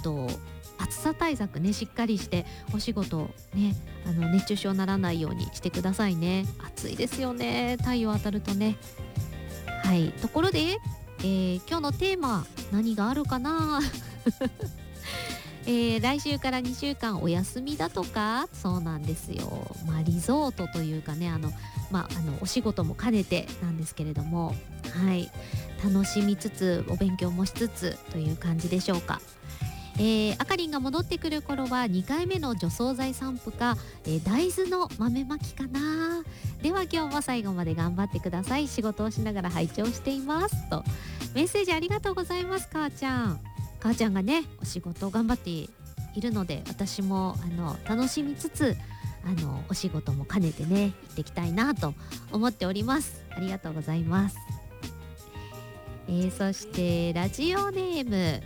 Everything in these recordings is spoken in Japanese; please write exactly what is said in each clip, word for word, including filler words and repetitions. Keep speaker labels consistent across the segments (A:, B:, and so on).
A: と暑さ対策ねしっかりしてお仕事ねあの熱中症にならないようにしてくださいね。暑いですよね、太陽当たるとね。はい、ところで、えー、今日のテーマ何があるかなえー、来週からにしゅうかんお休みだとか、そうなんですよ、まあ、リゾートというかねあの、まあ、あのお仕事も兼ねてなんですけれども、はい、楽しみつつお勉強もしつつという感じでしょうか。えー、あかりんが戻ってくる頃はにかいめの除草剤散布か、えー、大豆の豆まきかな。では今日も最後まで頑張ってください。仕事をしながら拝聴していますとメッセージありがとうございます。母ちゃん母ちゃんがねお仕事を頑張っているので、私もあの楽しみつつあのお仕事も兼ねてね行っていきたいなと思っております。ありがとうございます。えー、そしてラジオネームえ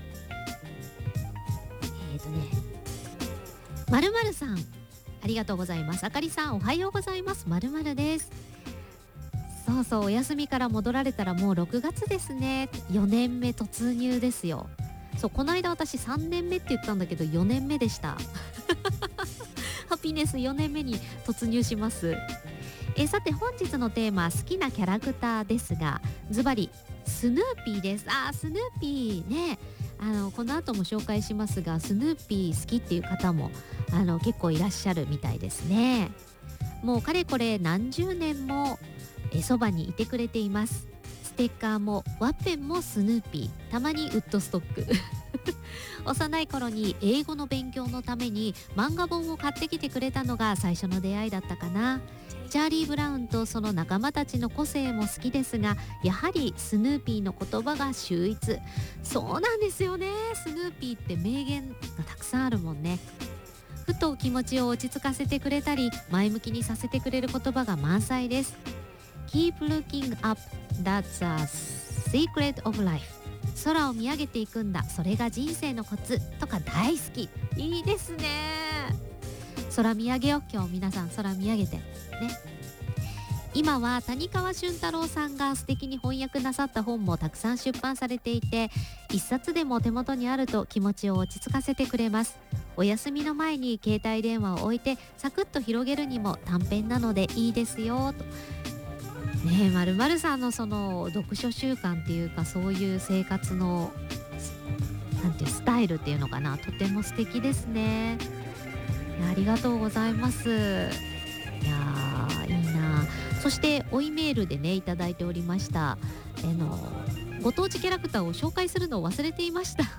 A: ーとねまるまるさんありがとうございます。あかりさんおはようございます。まるまるです。そうそう、お休みから戻られたらもうろくがつですね。よねんめ突入ですよ。そう、この間私さんねんめって言ったんだけどよねんめでしたハピネスよねんめに突入します。えさて本日のテーマ好きなキャラクターですが、ズバリスヌーピーです。あースヌーピーね、あのこの後も紹介しますが、スヌーピー好きっていう方もあの結構いらっしゃるみたいですね。もうかれこれ何十年もえそばにいてくれています。ステッカーもワッペンもスヌーピー、たまにウッドストック幼い頃に英語の勉強のために漫画本を買ってきてくれたのが最初の出会いだったかな。チャーリー・ブラウンとその仲間たちの個性も好きですが、やはりスヌーピーの言葉が秀逸。そうなんですよね、スヌーピーって名言がたくさんあるもんね。ふと気持ちを落ち着かせてくれたり前向きにさせてくれる言葉が満載です。 Keep looking up, that's a secret of life。 空を見上げていくんだ、それが人生のコツとか大好き。いいですね。空見上げよう、今日皆さん空見上げてね。今は谷川俊太郎さんが素敵に翻訳なさった本もたくさん出版されていて、一冊でも手元にあると気持ちを落ち着かせてくれます。お休みの前に携帯電話を置いてサクッと広げるにも短編なのでいいですよとね。えまるまるさんのその読書習慣っていうか、そういう生活のなんていうスタイルっていうのかな、とても素敵ですね。ありがとうございます。いやーいいな。そしておイメールでねいただいておりました。あのご当地キャラクターを紹介するのを忘れていました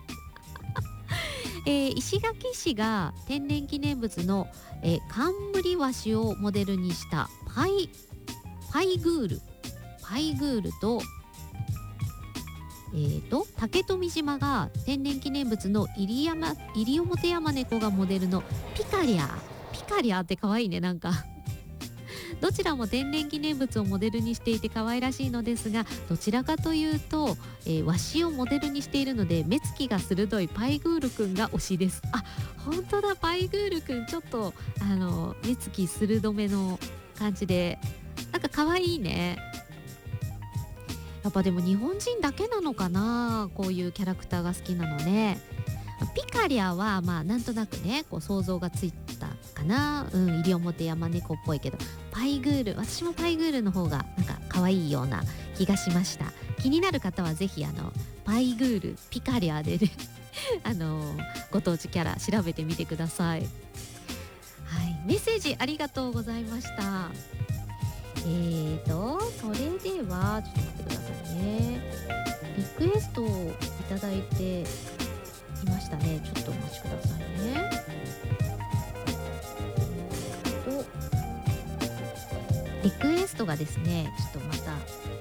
A: えー、石垣市が天然記念物の、えー、カンムリワシをモデルにしたパイパイグールパイグールとえーと竹富島が天然記念物のイリヤマイリオモテヤマネコがモデルのピカリアピカリアって可愛いね、なんかどちらも天然記念物をモデルにしていて可愛らしいのですが、どちらかというと、えー、ワシをモデルにしているので目つきが鋭いパイグールくんが推しです。あ、本当だ、パイグールくんちょっとあの目つき鋭めの感じでなんか可愛いね。やっぱでも日本人だけなのかな、こういうキャラクターが好きなのね。ピカリアはまあなんとなくねこう想像がついたかな、うん、イリオモテヤマネコっぽいけど、パイグール、私もパイグールの方がなんか可愛いような気がしました。気になる方はぜひあのパイグールピカリアでねあのご当地キャラ調べてみてください。はい、メッセージありがとうございました。えーとそれではちょっと待ってくださいね。リクエストをいただいていましたね。ちょっとお待ちくださいね。とリクエストがですねちょっとまた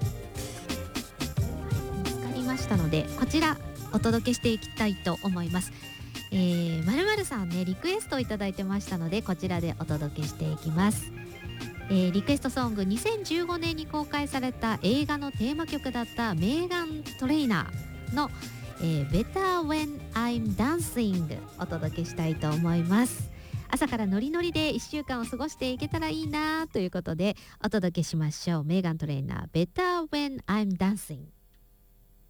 A: 見つかりましたので、こちらお届けしていきたいと思います。えー、まるまるさんねリクエストをいただいてましたので、こちらでお届けしていきます。えー、リクエストソングにせんじゅうごねんに公開された映画のテーマ曲だったメーガン・トレイナーの、えー、Better When I'm Dancing お届けしたいと思います。朝からノリノリでいっしゅうかんを過ごしていけたらいいなということでお届けしましょう。メーガン・トレイナー Better When I'm Dancing。